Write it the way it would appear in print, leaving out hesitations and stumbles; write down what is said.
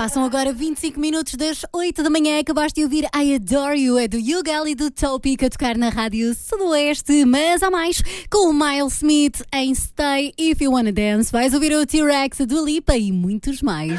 Passam agora 25 minutos das 8 da manhã. Acabaste de ouvir I Adore You, é do Yugal e do Topic a tocar na Rádio Sudoeste. Mas há mais, com o Miles Smith em Stay If You Wanna Dance. Vais ouvir o T-Rex, a Dua Lipa e muitos mais.